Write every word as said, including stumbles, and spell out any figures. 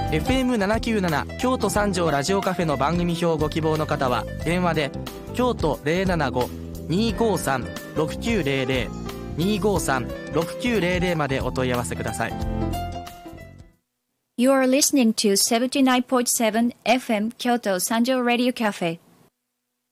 エフエムななきゅうなな 京都三条ラジオカフェの番組表をご希望の方は電話で京都 ゼロななご にーごーさん ろくきゅうゼロゼロ にーごーさん ろくきゅうゼロゼロ までお問い合わせください。 You are listening to seventy-nine point seven エフエム Kyoto Sanjo Radio Cafe.